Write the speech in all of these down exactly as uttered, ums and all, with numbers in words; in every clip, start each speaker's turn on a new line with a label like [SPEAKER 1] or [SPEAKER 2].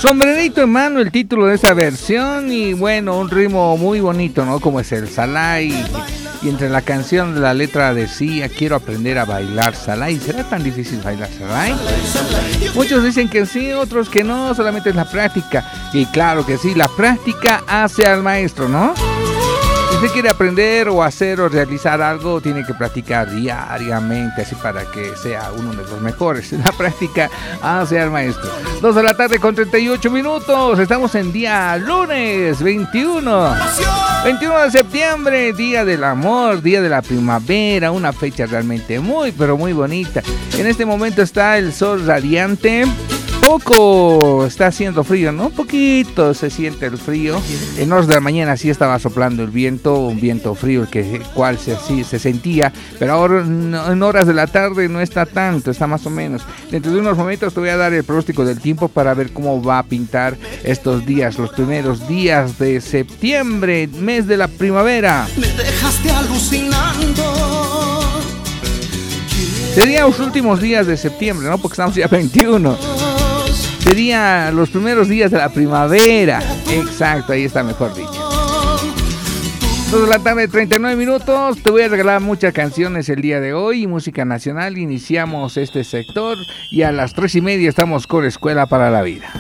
[SPEAKER 1] Sombrerito en mano, el título de esta versión, y bueno, un ritmo muy bonito, ¿no? Como es el Salai, y, y entre la canción, la letra decía, quiero aprender a bailar Salai. ¿Será tan difícil bailar Salai? Muchos dicen que sí, otros que no, solamente es la práctica. Y claro que sí, la práctica hace al maestro, ¿no? Si usted quiere aprender o hacer o realizar algo, tiene que practicar diariamente, así para que sea uno de los mejores. La práctica hace al maestro. Dos de la tarde con treinta y ocho minutos. Estamos en día lunes veintiuno. veintiuno de septiembre, día del amor, día de la primavera, una fecha realmente muy, pero muy bonita. En este momento está el sol radiante. Poco está haciendo frío, ¿no? Un poquito se siente el frío. En horas de la mañana sí estaba soplando el viento, un viento frío, el que cual se, sí, se sentía, pero ahora en horas de la tarde no está tanto, está más o menos. Dentro de unos momentos te voy a dar el pronóstico del tiempo para ver cómo va a pintar estos días, los primeros días de septiembre, mes de la primavera.
[SPEAKER 2] Me dejaste alucinando.
[SPEAKER 1] Serían los últimos días de septiembre, ¿no? Porque estamos ya veintiuno. Sería los primeros días de la primavera. Exacto, ahí está mejor dicho. dos de la tarde, treinta y nueve minutos. Te voy a regalar muchas canciones el día de hoy. Música nacional. Iniciamos este sector. Y a las tres y media estamos con Escuela para la Vida.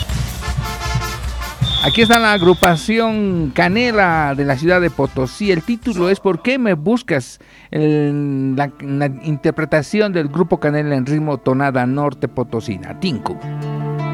[SPEAKER 1] Aquí está la agrupación Canela de la ciudad de Potosí. El título es ¿Por qué me buscas? El, la, la interpretación del grupo Canela en ritmo tonada norte potosina. Tinku.